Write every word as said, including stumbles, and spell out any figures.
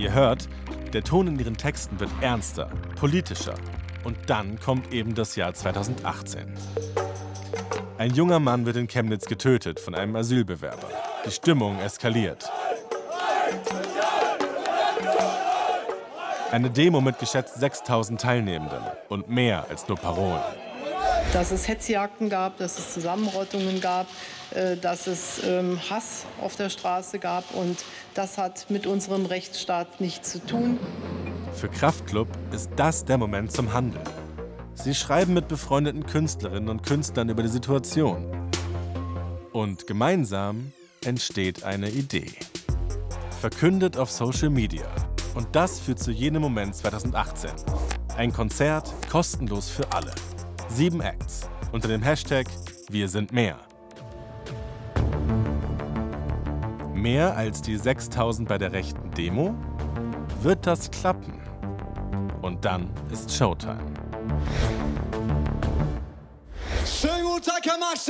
Ihr hört, der Ton in ihren Texten wird ernster, politischer. Und dann kommt eben das Jahr zweitausendachtzehn. Ein junger Mann wird in Chemnitz getötet von einem Asylbewerber. Die Stimmung eskaliert. Eine Demo mit geschätzt sechstausend Teilnehmenden und mehr als nur Parolen. Dass es Hetzjagden gab, dass es Zusammenrottungen gab, dass es Hass auf der Straße gab. Und das hat mit unserem Rechtsstaat nichts zu tun. Für Kraftklub ist das der Moment zum Handeln. Sie schreiben mit befreundeten Künstlerinnen und Künstlern über die Situation. Und gemeinsam entsteht eine Idee. Verkündet auf Social Media. Und das führt zu jenem Moment zweitausendachtzehn. Ein Konzert kostenlos für alle. Sieben Acts unter dem Hashtag Wir sind mehr. Mehr als die sechstausend bei der rechten Demo? Wird das klappen? Und dann ist Showtime. Schönen guten Tag, Herr Marschall.